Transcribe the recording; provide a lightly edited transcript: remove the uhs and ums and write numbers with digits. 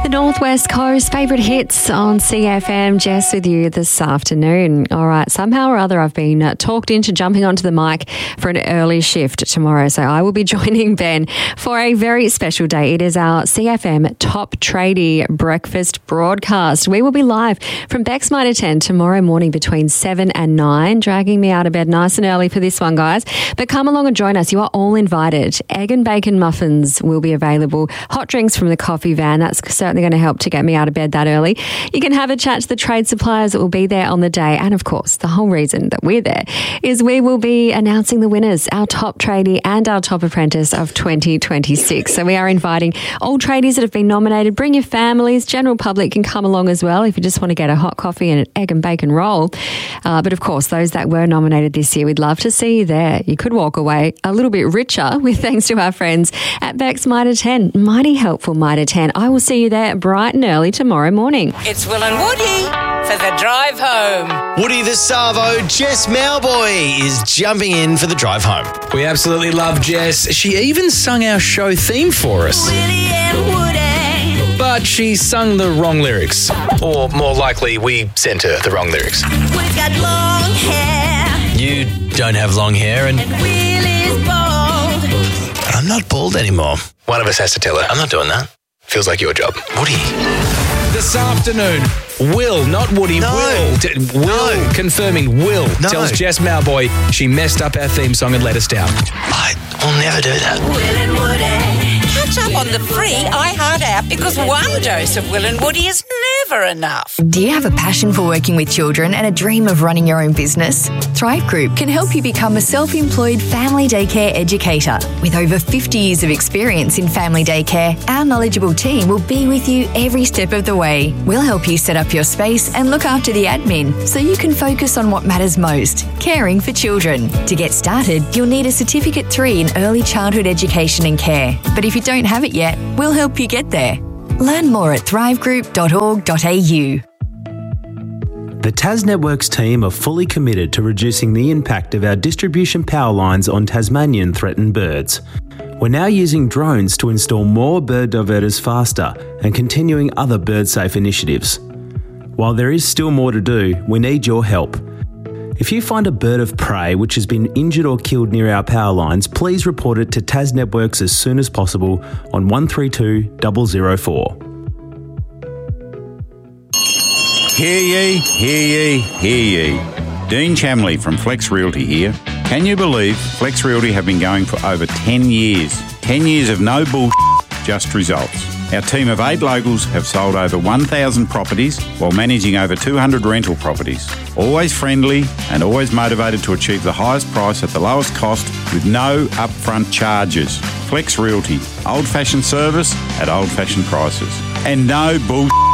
North West Coast favourite hits on CFM. Jess with you this afternoon. All right, somehow or other I've been talked into jumping onto the mic for an early shift tomorrow. So I will be joining Ben for a very special day. It is our CFM Top Tradie Breakfast broadcast. We will be live from Beck's Mitre 10 tomorrow morning between 7 and 9, dragging me out of bed nice and early for this one, guys. But come along and join us. You are all invited. Egg and bacon muffins will be available. Hot drinks from the coffee van. That's certainly going to help to get me out of bed that early. You can have a chat to the trade suppliers that will be there on the day. And of course, the whole reason that we're there is we will be announcing the winners, our top tradie and our top apprentice of 2026. So we are inviting all tradies that have been nominated. Bring your families. General public can come along as well if you just want to get a hot coffee and an egg and bacon roll. But of course, those that were nominated this year, we'd love to see you there. You could walk away a little bit richer with thanks to our friends at Beck's Mitre 10. Mighty helpful Mitre 10. I will see you there bright and early tomorrow morning. It's Will and Woody for the drive home. Woody the Savo, Jess Mowboy is jumping in for the drive home. We absolutely love Jess. She even sung our show theme for us. Willie and Woody. But she sung the wrong lyrics. Or more likely, we sent her the wrong lyrics. We've got long hair. You don't have long hair and Willie's bald. I'm not bald anymore. One of us has to tell her. I'm not doing that. Feels like your job. Woody. This afternoon, Will, not Woody, No. Will. No. Confirming Will No. tells Jess Mowboy she messed up our theme song and let us down. I will never do that. Will and Woody. Catch up on the free iHeart app because one dose of Will and Woody is never enough. Do you have a passion for working with children and a dream of running your own business? Thrive Group can help you become a self-employed family daycare educator. With over 50 years of experience in family daycare, our knowledgeable team will be with you every step of the way. We'll help you set up your space and look after the admin so you can focus on what matters most, caring for children. To get started, you'll need a Certificate 3 in Early Childhood Education and Care. But if you don't have it yet, we'll help you get there. Learn more at thrivegroup.org.au. The Tas Networks team are fully committed to reducing the impact of our distribution power lines on Tasmanian threatened birds. We're now using drones to install more bird diverters faster and continuing other bird-safe initiatives. While there is still more to do, we need your help. If you find a bird of prey which has been injured or killed near our power lines, please report it to Tas Networks as soon as possible on 132 004. Hear ye, hear ye, hear ye. Dean Chamley from Flex Realty here. Can you believe Flex Realty have been going for over 10 years? 10 years of no bullshit, just results. Our team of 8 locals have sold over 1,000 properties while managing over 200 rental properties. Always friendly and always motivated to achieve the highest price at the lowest cost with no upfront charges. Flex Realty, old-fashioned service at old-fashioned prices. And no bullshit.